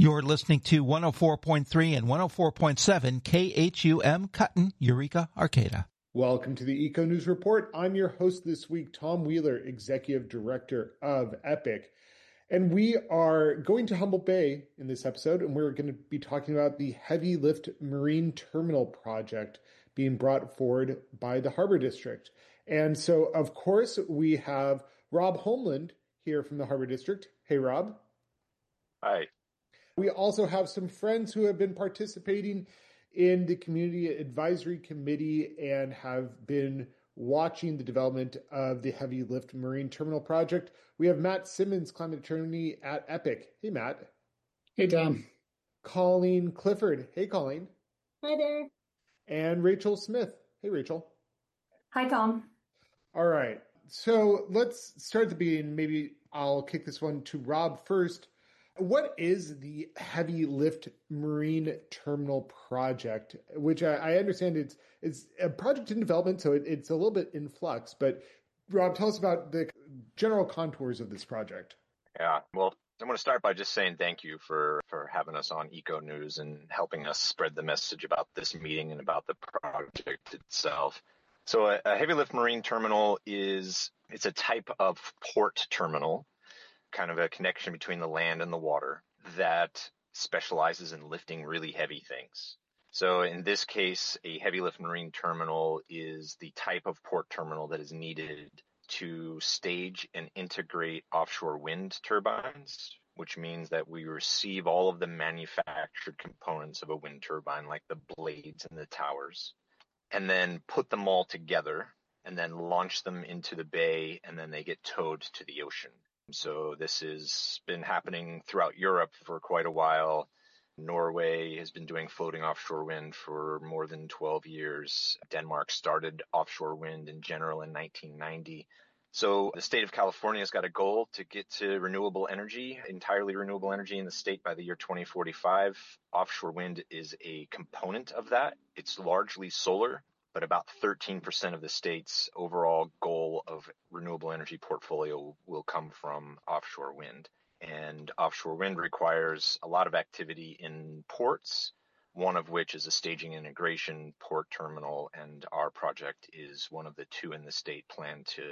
You're listening to 104.3 and 104.7 KHUM Cutton, Eureka, Arcata. Welcome to the Eco News Report. I'm your host this week, Tom Wheeler, Executive Director of EPIC. And we are going to Humboldt Bay in this episode, and we're going to be talking about the Heavy Lift Marine Terminal project being brought forward by the Harbor District. And so, of course, we have Rob Homeland here from the Harbor District. Hey, Rob. Hi. We also have some friends who have been participating in the Community Advisory Committee and have been watching the development of the Heavy Lift Marine Terminal project. We have Matt Simmons, climate attorney at EPIC. Hey, Matt. Hey, Tom. Colleen Clifford. Hey, Colleen. Hi there. And Rachel Smith. Hey, Rachel. Hi, Tom. All right. So let's start at the beginning. Maybe I'll kick this one to Rob first. What is the Heavy Lift Marine Terminal project, which I understand it's a project in development, so it's a little bit in flux. But Rob, tell us about the general contours of this project. Yeah, well, I'm going to start by just saying thank you for having us on Eco News and helping us spread the message about this meeting and about the project itself. So a Heavy Lift Marine Terminal it's a type of port terminal, kind of a connection between the land and the water that specializes in lifting really heavy things. So in this case, a heavy lift marine terminal is the type of port terminal that is needed to stage and integrate offshore wind turbines, which means that we receive all of the manufactured components of a wind turbine, like the blades and the towers, and then put them all together and then launch them into the bay, and then they get towed to the ocean. So this has been happening throughout Europe for quite a while. Norway has been doing floating offshore wind for more than 12 years. Denmark started offshore wind in general in 1990. So the state of California has got a goal to get to renewable energy, entirely renewable energy in the state by the year 2045. Offshore wind is a component of that. It's largely solar, but about 13% of the state's overall goal of renewable energy portfolio will come from offshore wind. And offshore wind requires a lot of activity in ports, one of which is a staging integration port terminal, and our project is one of the two in the state planned to